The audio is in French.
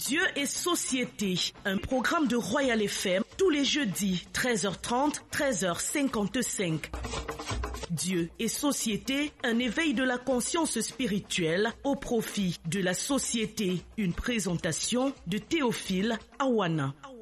Dieu et société, un programme de Royal FM tous les jeudis 13h30, 13h55. Dieu et société, un éveil de la conscience spirituelle au profit de la société. Une présentation de Théophile Awana.